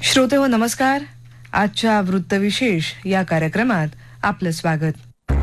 श्रोतेहो नमस्कार. आजच्या वृत्तविशेष या कार्यक्रमात आपलं स्वागत.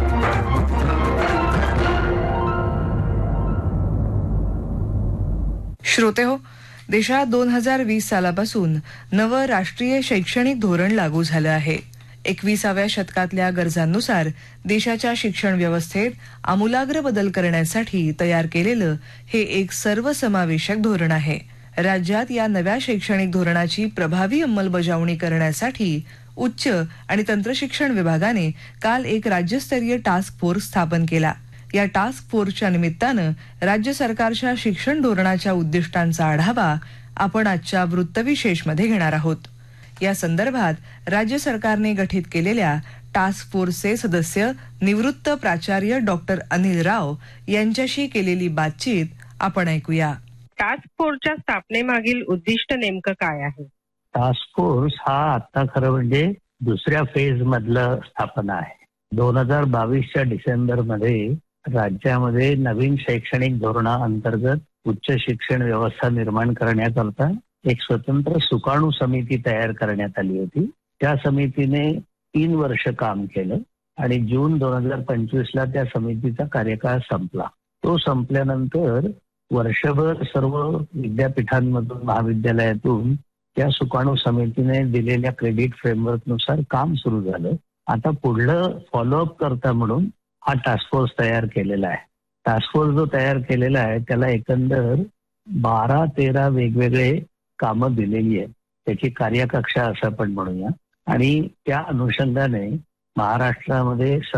श्रोतेहो, देशात 2020 सालापासून नवं राष्ट्रीय शैक्षणिक धोरण लागू झालं आहे. 21व्या शतकातल्या गरजांनुसार देशाच्या शिक्षण व्यवस्थेत आमूलाग्र बदल करण्यासाठी तयार केलेलं हे एक सर्वसमावेशक धोरण आहे. राज्यात या नव्या शैक्षणिक धोरणाची प्रभावी अंमलबजावणी करण्यासाठी उच्च आणि तंत्रशिक्षण विभागाने काल एक राज्यस्तरीय टास्क फोर्स स्थापन केला. या टास्क फोर्सच्या निमित्तानं राज्य सरकारच्या शिक्षण धोरणाच्या उद्दिष्टांचा आढावा आपण आजच्या वृत्तविशेषमध्ये घेणार आहोत. या संदर्भात राज्य सरकारने गठीत केलेल्या टास्क फोर्सचे सदस्य निवृत्त प्राचार्य डॉक्टर अनिल राव यांच्याशी केलेली बातचीत आपण ऐकूया. टास्क फोर्सच्या स्थापनेमागील उद्दिष्ट नेमकं काय आहे? टास्क फोर्स हा आता खरं म्हणजे दुसऱ्या फेज मधलं स्थापना आहे. 2022च्या डिसेंबर मध्ये राज्यामध्ये नवीन शैक्षणिक धोरणाअंतर्गत उच्च शिक्षण व्यवस्था निर्माण करण्याकरता एक स्वतंत्र सुकाणू समिती तयार करण्यात आली होती. त्या समितीने 3 वर्ष काम केलं आणि जून 2025ला त्या समितीचा कार्यकाळ संपला. तो संपल्यानंतर वर्षभर सर्व विद्यापीठांमधून महाविद्यालयातून त्या सुकाणू समितीने दिलेल्या क्रेडिट फ्रेमवर्कनुसार काम सुरू झालं. आता पुढलं फॉलोअप करता म्हणून हा टास्क फोर्स तयार केलेला आहे. टास्क फोर्स जो तयार केलेला आहे त्याला एकंदर 12-13 वेगवेगळे कामं दिलेली आहेत. त्याची कार्यकक्षा असं आपण म्हणूया आणि त्या अनुषंगाने महाराष्ट्रामध्ये